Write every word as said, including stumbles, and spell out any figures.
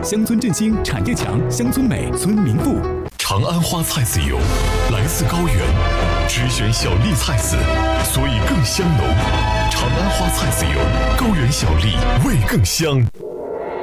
乡村振兴，产业强，乡村美，村民富。 长安花菜籽油来自高原，只选小粒菜籽，所以更香浓。长安花菜籽油，高原小粒，味更香。